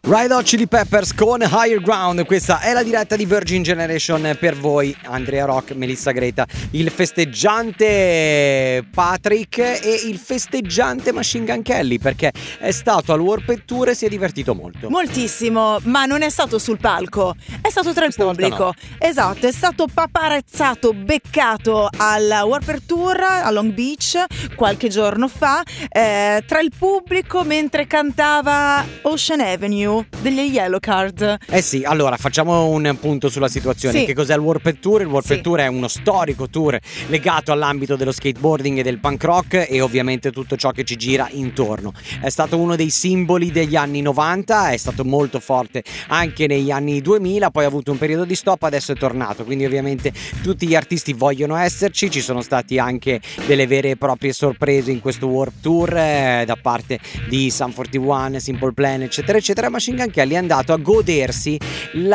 Red Hot Chili Peppers con Higher Ground. Questa è la diretta di Virgin Generation per voi, Andrea Rock, Melissa Greta, il festeggiante Patrick e il festeggiante Machine Gun Kelly, perché è stato al Warped Tour e si è divertito moltissimo, ma non è stato sul palco, è stato tra il pubblico, no. Esatto, è stato paparazzato, beccato al Warped Tour a Long Beach qualche giorno fa, tra il pubblico mentre cantava Ocean Avenue degli Yellowcard. Sì, allora facciamo un punto sulla situazione. Sì. Che cos'è il Warped Tour? Il Warped Tour è uno storico tour legato all'ambito dello skateboarding e del punk rock e ovviamente tutto ciò che ci gira intorno. È stato uno dei simboli degli anni 90, è stato molto forte anche negli anni 2000, poi ha avuto un periodo di stop, adesso è tornato, quindi ovviamente tutti gli artisti vogliono esserci. Ci sono stati anche delle vere e proprie sorprese in questo Warped Tour da parte di Sum 41, Simple Plan, eccetera eccetera. Machine Gun Kelly è andato a godersi